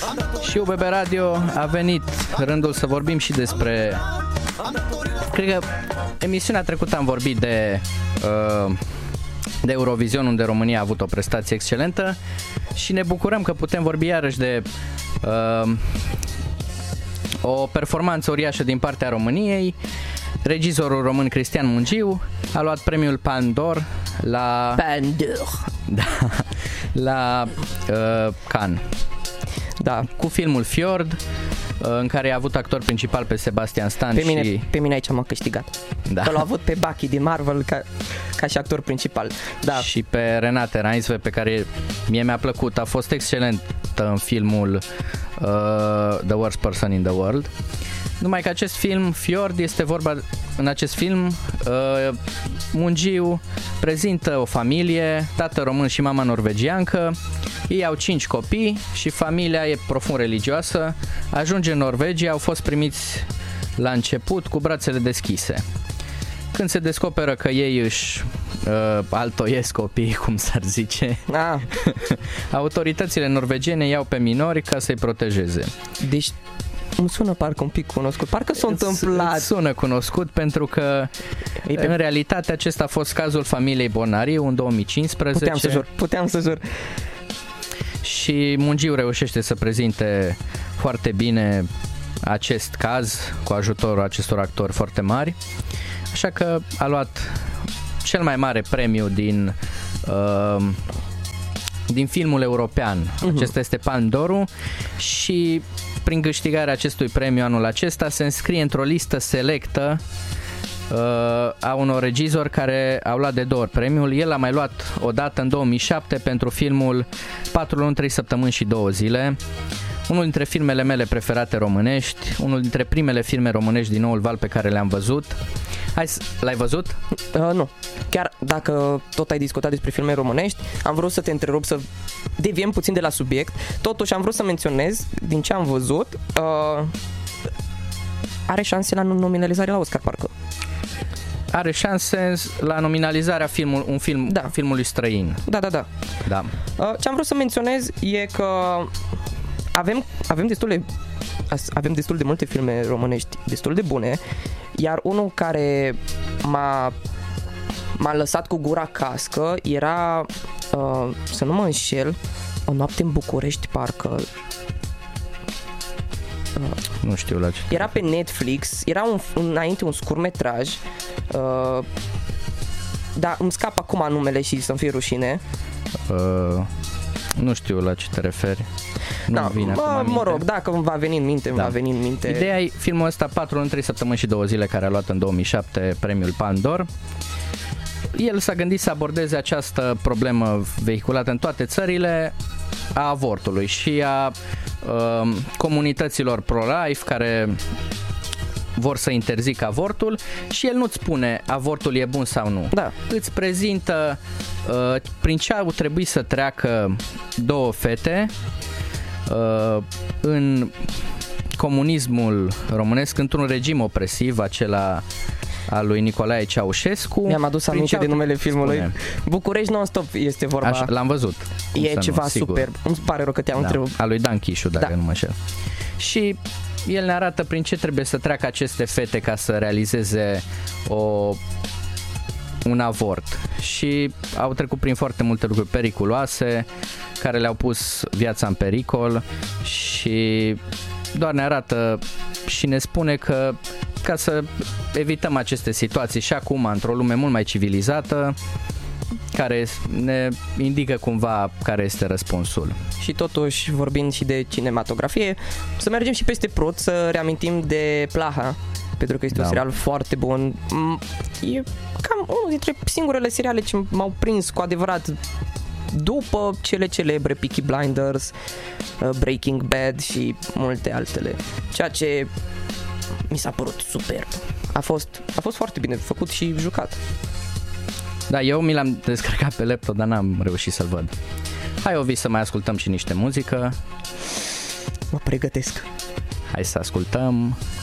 Și UBB Radio a venit rândul să vorbim și despre... Cred că emisiunea trecută am vorbit de Eurovision, unde România a avut o prestație excelentă și ne bucurăm că putem vorbi iarăși de o performanță uriașă din partea României. Regizorul român Cristian Mungiu a luat premiul Palme d'Or la Cannes. Da. Cu filmul Fjord, în care a avut actor principal pe Sebastian Stan. Pe mine aici m-a câștigat. Da. Că l-a avut pe Bucky din Marvel ca și actor principal. Da. Și pe Renate Reinsve, pe care mie mi-a plăcut. A fost excelentă în filmul The Worst Person in the World. Numai că acest film, Fjord, este vorba, în acest film, Mungiu prezintă o familie, tată român și mama norvegiancă. Ei au 5 copii și familia e profund religioasă. Ajunge în Norvegia, au fost primiți la început cu brațele deschise. Când se descoperă că ei își altoiesc copiii, cum s-ar zice, autoritățile norvegiene iau pe minori ca să-i protejeze. Deci îmi sună parcă un pic cunoscut, parcă s-a întâmplat. Îți sună cunoscut pentru că în realitate acesta a fost cazul familiei Bonariu în 2015. Puteam să jur. Și Mungiu reușește să prezinte foarte bine acest caz cu ajutorul acestor actori foarte mari. Așa că a luat cel mai mare premiu din filmul european. Acesta este Palme d'Or și prin câștigarea acestui premiu anul acesta se înscrie într-o listă selectă a unor regizori care au luat de 2 ori premiul. El a mai luat odată în 2007 pentru filmul 4 luni, 3 săptămâni și 2 zile. Unul dintre filmele mele preferate românești, unul dintre primele filme românești din noul val pe care le-am văzut. L-ai văzut? Nu. Chiar dacă tot ai discutat despre filme românești, am vrut să te întrerup, să deviem puțin de la subiect. Totuși am vrut să menționez, din ce am văzut, are șanse la nominalizare la Oscar, parcă. Are șanse la nominalizarea filmului străin. Da. Ce am vrut să menționez e că avem destul de multe filme românești destul de bune, iar unul care m-a lăsat cu gura cască era, să nu mă înșel, O noapte în București, parcă. Nu știu la ce. Era pe Netflix, era înainte un scurtmetraj, dar îmi scap acum numele și să-mi fie rușine. Nu știu la ce te referi. Mă rog, dacă îmi va veni în minte, va veni în minte. Ideea e filmul ăsta 4 luni, 3 săptămâni și 2 zile, care a luat în 2007 premiul Palme d'Or. El s-a gândit să abordeze această problemă vehiculată în toate țările a avortului și a comunităților pro-life care vor să interzică avortul și el nu-ți spune avortul e bun sau nu. Da. Îți prezintă prin ce au trebuit să treacă 2 fete în comunismul românesc, într-un regim opresiv, acela al lui Nicolae Ceaușescu. Mi-am adus aminte de numele filmului. București non-stop este vorba. Așa, l-am văzut. E ceva superb. Îmi pare rău că te-am întrebat. Al lui Dan Chișu, dacă nu mă înșel. Și el ne arată prin ce trebuie să treacă aceste fete ca să realizeze un avort. Și au trecut prin foarte multe lucruri periculoase care le-au pus viața în pericol și doar ne arată și ne spune că ca să evităm aceste situații și acum, într-o lume mult mai civilizată, care ne indică cumva care este răspunsul. Și totuși, vorbind și de cinematografie, să mergem și peste Prut, să reamintim de Plaha, pentru că este un serial foarte bun. E cam unul dintre singurele seriale ce m-au prins cu adevărat după cele celebre Peaky Blinders, Breaking Bad și multe altele. Ceea ce mi s-a părut superb. A fost foarte bine făcut și jucat. Da, eu mi l-am descărcat pe laptop, dar n-am reușit să-l văd. Hai, Ovi, să mai ascultăm și niște muzică. Mă pregătesc. Hai să ascultăm